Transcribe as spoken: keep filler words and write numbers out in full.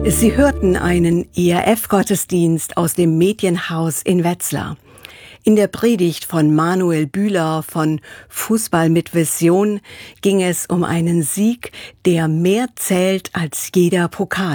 Sie hörten einen E R F-Gottesdienst aus dem Medienhaus in Wetzlar. In der Predigt von Manuel Bühler von Fußball mit Vision ging es um einen Sieg, der mehr zählt als jeder Pokal.